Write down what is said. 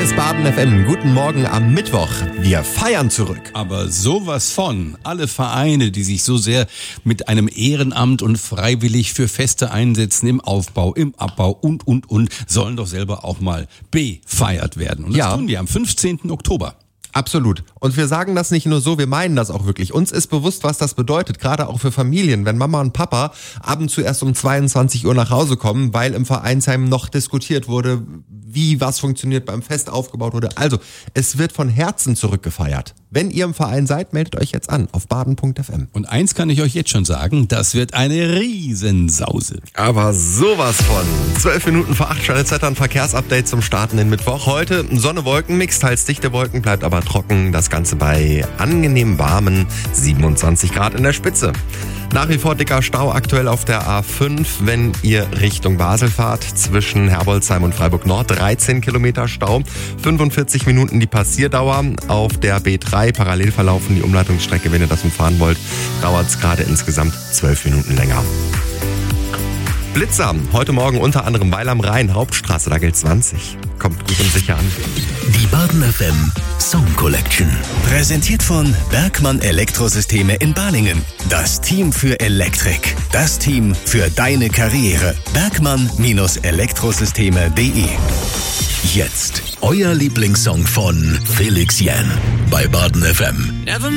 ist Baden FM. Guten Morgen am Mittwoch. Wir feiern zurück. Aber sowas von. Alle Vereine, die sich so sehr mit einem Ehrenamt und freiwillig für Feste einsetzen, im Aufbau, im Abbau und, sollen doch selber auch mal befeiert werden. Und das tun die am 15. Oktober. Absolut. Und wir sagen das nicht nur so, wir meinen das auch wirklich. Uns ist bewusst, was das bedeutet, gerade auch für Familien, wenn Mama und Papa ab und zu erst um 22 Uhr nach Hause kommen, weil im Vereinsheim noch diskutiert wurde, wie was funktioniert, beim Fest aufgebaut wurde. Also, es wird von Herzen zurückgefeiert. Wenn ihr im Verein seid, meldet euch jetzt an auf baden.fm. Und eins kann ich euch jetzt schon sagen, das wird eine Riesensause. Aber sowas von. 12 Minuten vor 8 schnelle Wetter- und Verkehrsupdate zum Starten in Mittwoch. Heute Sonne, Wolken, Mix, teils dichte Wolken, bleibt aber trocken. Das Ganze bei angenehm warmen 27 Grad in der Spitze. Nach wie vor dicker Stau aktuell auf der A5, wenn ihr Richtung Basel fahrt. Zwischen Herbolzheim und Freiburg Nord 13 Kilometer Stau. 45 Minuten die Passierdauer. Auf der B3 parallel verlaufen die Umleitungsstrecke, wenn ihr das umfahren wollt, dauert es gerade insgesamt 12 Minuten länger. Blitzer, heute Morgen unter anderem Weil am Rhein, Hauptstraße, da gilt 20. Kommt gut und sicher an. Die Baden FM Song Collection. Präsentiert von Bergmann Elektrosysteme in Balingen. Das Team für Elektrik. Das Team für deine Karriere. Bergmann-Elektrosysteme.de. Jetzt euer Lieblingssong von Felix Jähn bei Baden FM.